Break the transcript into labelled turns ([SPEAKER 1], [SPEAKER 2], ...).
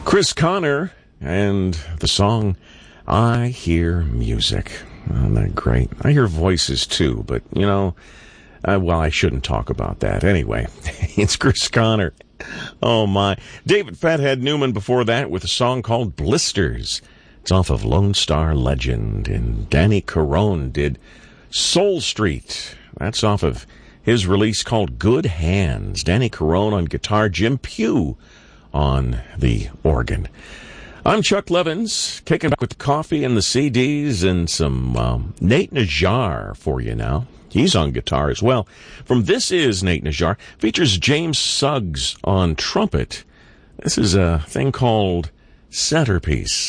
[SPEAKER 1] Chris Connor and the song I Hear Music. Isn't that great? I hear voices too, but I shouldn't talk about that. Anyway, it's Chris Connor. Oh my. David Fathead Newman before that with a song called Blisters. It's off of Lone Star Legend, and Danny Carone did Soul Street. That's off of his release called Good Hands. Danny Carone on guitar, Jim Pugh on the organ. I'm Chuck Levins, kicking back with the coffee and the CDs and some Nate Najjar for you now. He's on guitar as well. From This Is Nate Najjar, features James Suggs on trumpet. This is a thing called Centerpiece.